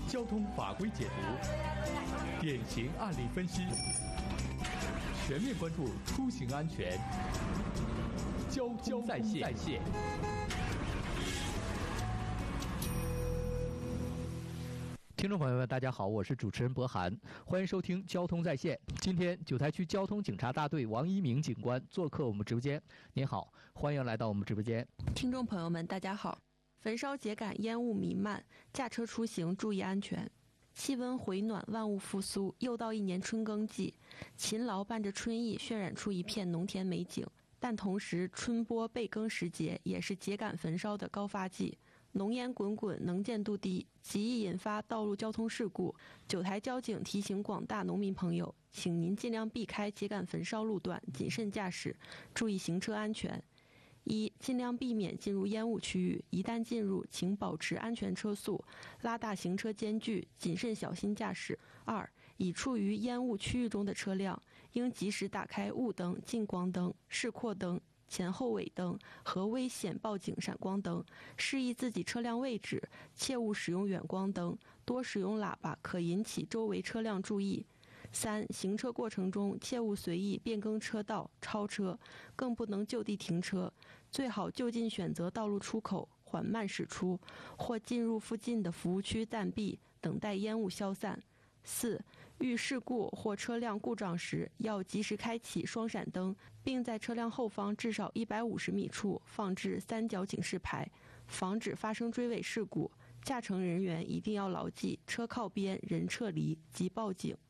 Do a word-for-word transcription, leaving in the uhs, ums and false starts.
交通法规解读，典型案例分析，全面关注出行安全。交通在线。听众朋友们，大家好，我是主持人博涵，欢迎收听交通在线。今天九台区交通警察大队王一鸣警官做客我们直播间。您好，欢迎来到我们直播间。 听众朋友们，大家好。焚烧秸秆，烟雾弥漫，驾车出行注意安全。气温回暖，万物复苏，又到一年春耕季，勤劳伴着春意，渲染出一片农田美景。但同时，春播备耕时节也是秸秆焚烧的高发季，浓烟滚滚，能见度低，极易引发道路交通事故。九台交警提醒广大农民朋友，请您尽量避开秸秆焚烧路段，谨慎驾驶，注意行车安全。一、尽量避免进入烟雾区域，一旦进入，请保持安全车速，拉大行车间距，谨慎小心驾驶。二、已处于烟雾区域中的车辆，应及时打开雾灯、近光灯、示廓灯、前后尾灯和危险报警闪光灯，示意自己车辆位置，切勿使用远光灯，多使用喇叭可引起周围车辆注意。三、行车过程中切勿随意变更车道、超车，更不能就地停车，最好就近选择道路出口，缓慢驶出，或进入附近的服务区暂避，等待烟雾消散。四、遇事故或车辆故障时，要及时开启双闪灯，并在车辆后方至少一百五十米处放置三角警示牌，防止发生追尾事故。驾乘人员一定要牢记车靠边、人撤离及报警。